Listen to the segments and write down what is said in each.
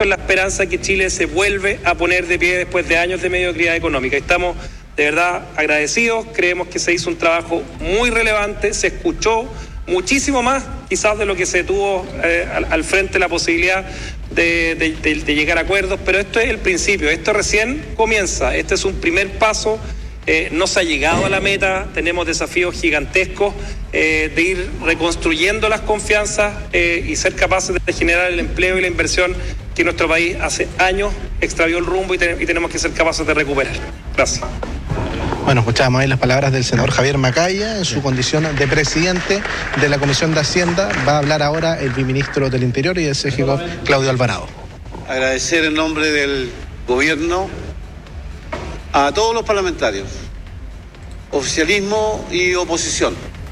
en la esperanza que Chile se vuelve a poner de pie después de años de mediocridad económica. Estamos de verdad agradecidos, creemos que se hizo un trabajo muy relevante, se escuchó muchísimo más quizás de lo que se tuvo al frente la posibilidad de llegar a acuerdos, pero esto es el principio, esto recién comienza, este es un primer paso. No se ha llegado a la meta, tenemos desafíos gigantescos de ir reconstruyendo las confianzas y ser capaces de generar el empleo y la inversión que nuestro país hace años extravió el rumbo y tenemos que ser capaces de recuperar. Gracias. Bueno, escuchábamos ahí las palabras del senador Javier Macaya en su condición de presidente de la Comisión de Hacienda. Va a hablar ahora el viceministro del Interior y el CGCOF, Claudio Alvarado. Agradecer en nombre del gobierno a todos los parlamentarios, oficialismo y oposición.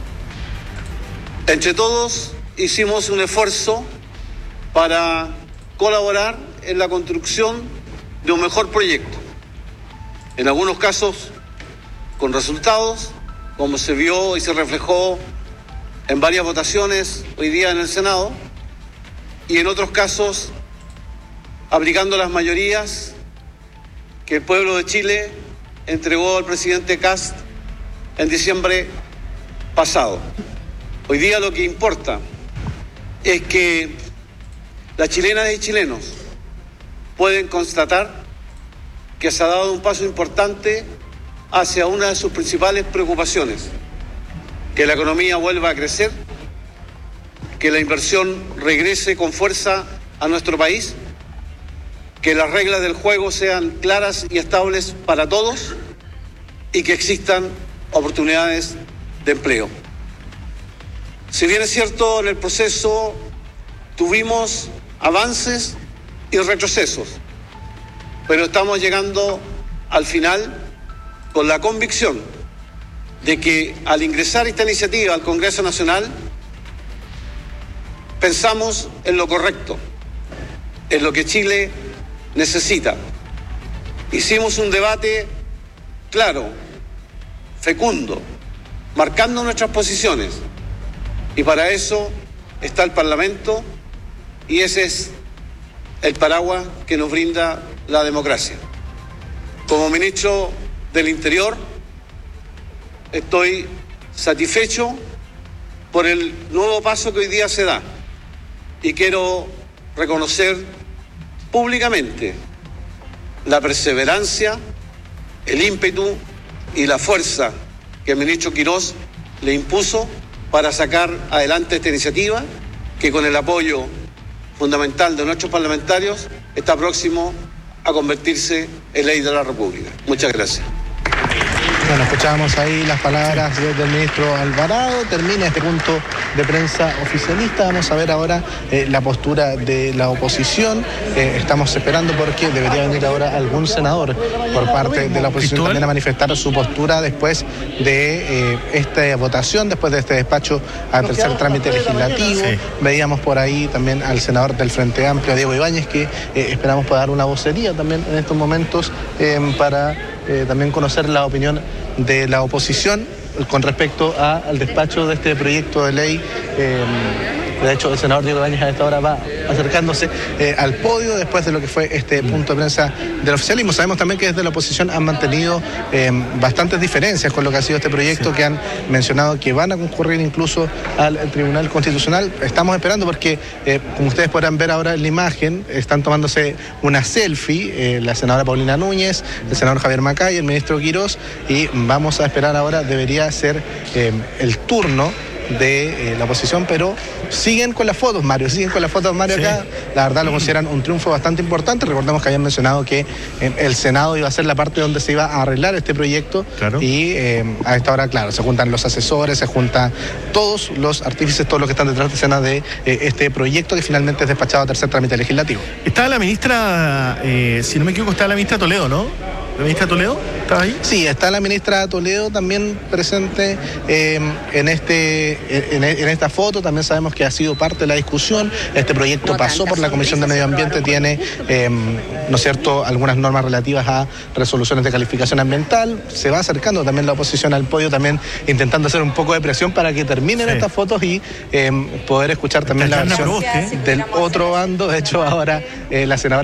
Entre todos hicimos un esfuerzo para colaborar en la construcción de un mejor proyecto. En algunos casos con resultados, como se vio y se reflejó en varias votaciones hoy día en el Senado, y en otros casos aplicando las mayorías que el pueblo de Chile entregó al presidente Kast en diciembre pasado. Hoy día lo que importa es que las chilenas y chilenos pueden constatar que se ha dado un paso importante hacia una de sus principales preocupaciones, que la economía vuelva a crecer, que la inversión regrese con fuerza a nuestro país, que las reglas del juego sean claras y estables para todos y que existan oportunidades de empleo. Si bien es cierto, en el proceso tuvimos avances y retrocesos, pero estamos llegando al final con la convicción de que al ingresar esta iniciativa al Congreso Nacional pensamos en lo correcto, en lo que Chile necesita. Hicimos un debate claro, fecundo, marcando nuestras posiciones, y para eso está el Parlamento y ese es el paraguas que nos brinda la democracia. Como ministro del Interior estoy satisfecho por el nuevo paso que hoy día se da y quiero reconocer públicamente la perseverancia, el ímpetu y la fuerza que el ministro Quirós le impuso para sacar adelante esta iniciativa que con el apoyo fundamental de nuestros parlamentarios está próximo a convertirse en ley de la República. Muchas gracias. Bueno, escuchábamos ahí las palabras del ministro Alvarado. Termina este punto de prensa oficialista. Vamos a ver ahora la postura de la oposición. Estamos esperando porque debería venir ahora algún senador por parte de la oposición también a manifestar su postura después de esta votación, después de este despacho a tercer trámite legislativo. Sí. Veíamos por ahí también al senador del Frente Amplio, Diego Ibáñez, que esperamos pueda dar una vocería también en estos momentos para también conocer la opinión de la oposición con respecto al despacho de este proyecto de ley. De hecho, el senador Diego Ibáñez a esta hora va acercándose al podio después de lo que fue este punto de prensa del oficialismo. Sabemos también que desde la oposición han mantenido bastantes diferencias con lo que ha sido este proyecto, que han mencionado que van a concurrir incluso al Tribunal Constitucional. Estamos esperando porque, como ustedes podrán ver ahora en la imagen, están tomándose una selfie la senadora Paulina Núñez, el senador Javier Macaya, el ministro Quirós, y vamos a esperar ahora, debería ser el turno de la oposición, pero siguen con las fotos, Mario, acá. La verdad lo consideran un triunfo bastante importante. Recordemos que habían mencionado que el Senado iba a ser la parte donde se iba a arreglar este proyecto. Claro. Y a esta hora, claro, se juntan los asesores, se juntan todos los artífices, todos los que están detrás de escena de este proyecto que finalmente es despachado a tercer trámite legislativo. Estaba la ministra, si no me equivoco, estaba la ministra Toledo, ¿no? ¿La ministra Toledo estaba ahí? Sí, está la ministra Toledo también presente en esta foto. También sabemos que ha sido parte de la discusión. Este proyecto pasó por la Comisión de Medio Ambiente, tiene, ¿no es cierto?, algunas normas relativas a resoluciones de calificación ambiental. Se va acercando también la oposición al podio, también intentando hacer un poco de presión para que terminen estas fotos y poder escuchar también la versión del otro bando. De hecho, ahora la senadora